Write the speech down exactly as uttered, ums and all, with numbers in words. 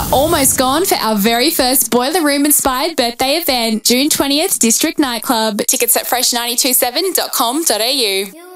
almost gone for our very first Boiler Room inspired birthday event, June twentieth, District Nightclub. Tickets at fresh nine two seven dot com dot a u.